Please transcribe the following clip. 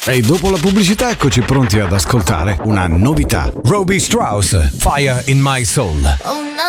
E dopo la pubblicità eccoci pronti ad ascoltare una novità. Robbie Strauss, Fire in My Soul. Oh no.